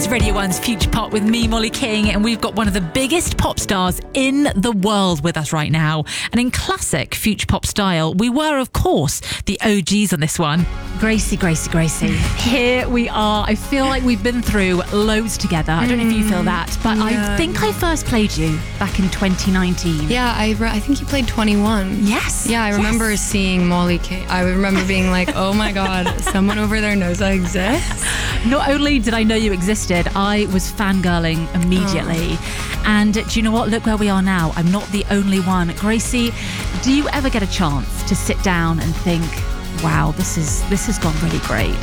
It's Radio 1's Future Pop with me, Molly King, and we've got one of the biggest pop stars in the world with us right now. And in classic Future Pop style, we were, of course, the OGs on this one. Gracie. Here we are. I feel like we've been through loads together. I don't know if you feel that, but I think I first played you back in 2019. Yeah, I think you played 21. Yes. Yeah, I remember seeing Molly King. I remember being like, oh my God, someone over there knows I exist. Not only did I know you existed, I was fangirling immediately. And do you know what? Look where we are now. I'm not the only one. Gracie, do you ever get a chance to sit down and think, wow, this has gone really great?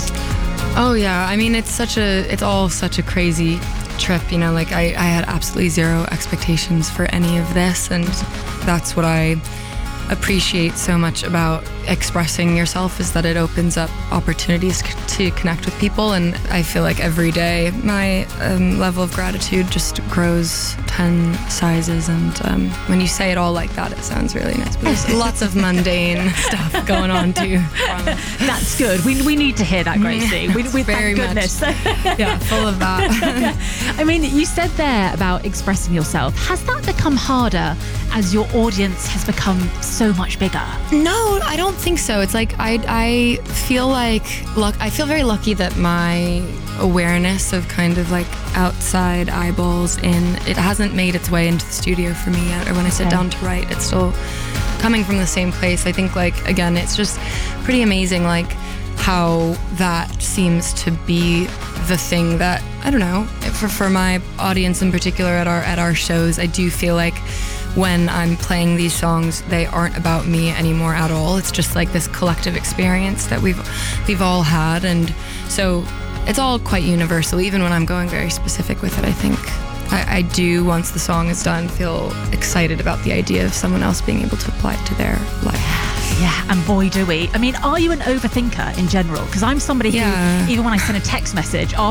Oh yeah, I mean, it's all such a crazy trip, you know, like I had absolutely zero expectations for any of this, and that's what I appreciate so much about expressing yourself, is that it opens up opportunities to connect with people. And I feel like every day my level of gratitude just grows 10 sizes. And when you say it all like that, it sounds really nice, but there's lots of mundane stuff going on too. That's good. We need to hear that, Gracie. We Very thank goodness. Yeah, full of that. I mean, you said there about expressing yourself. Has that become harder as your audience has become so much bigger? No, I don't think so. It's like I feel like I feel very lucky that my awareness of kind of like outside eyeballs it hasn't made its way into the studio for me yet, or when I sit down to write, it's still coming from the same place. I think, like, again, it's just pretty amazing, like, how that seems to be the thing that, I don't know, for my audience in particular at our shows, I do feel like when I'm playing these songs, they aren't about me anymore at all. It's just like this collective experience that we've all had, and so it's all quite universal. Even when I'm going very specific with it, I think I do, once the song is done, feel excited about the idea of someone else being able to apply it to their life. Yeah, and boy do we. I mean, are you an overthinker in general? Because I'm somebody who, even when I send a text message,